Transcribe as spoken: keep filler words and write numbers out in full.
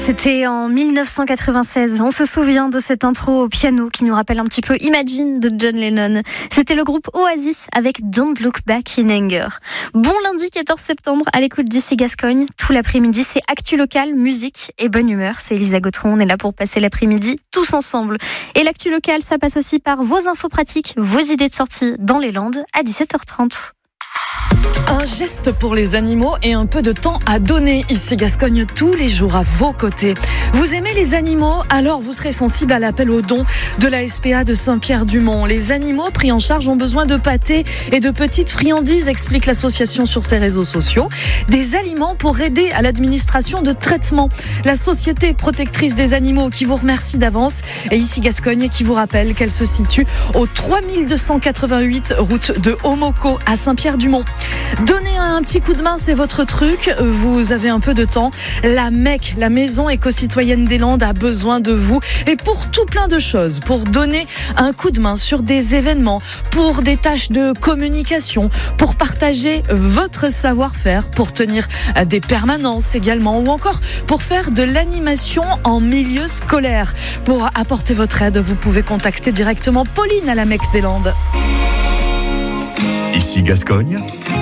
C'était en dix-neuf cent quatre-vingt-seize. On se souvient de cette intro au piano qui nous rappelle un petit peu Imagine de John Lennon. C'était le groupe Oasis avec Don't Look Back in Anger. Bon lundi quatorze septembre à l'écoute d'ici Gascogne. Tout l'après-midi, c'est actu local, musique et bonne humeur. C'est Elisa Gautron, on est là pour passer l'après-midi tous ensemble. Et l'actu local, ça passe aussi par vos infos pratiques, vos idées de sortie dans les Landes à dix-sept heures trente. Un geste pour les animaux et un peu de temps à donner. Ici Gascogne, tous les jours à vos côtés. Vous aimez les animaux? Alors vous serez sensible à l'appel aux dons de la S P A de Saint-Pierre-du-Mont. Les animaux pris en charge ont besoin de pâtés et de petites friandises, explique l'association sur ses réseaux sociaux. Des aliments pour aider à l'administration de traitement. La Société protectrice des animaux qui vous remercie d'avance. Et ici Gascogne qui vous rappelle qu'elle se situe au trois mille deux cent quatre-vingt-huit route de Homoko à Saint-Pierre-du-Mont. Donnez un petit coup de main, c'est votre truc. Vous avez un peu de temps. La M E C, la Maison éco-citoyenne des Landes, a besoin de vous. Et pour tout plein de choses, pour donner un coup de main sur des événements, pour des tâches de communication, pour partager votre savoir-faire, pour tenir des permanences également, ou encore pour faire de l'animation en milieu scolaire. Pour apporter votre aide, vous pouvez contacter directement Pauline à la M E C des Landes. Ici Gascogne,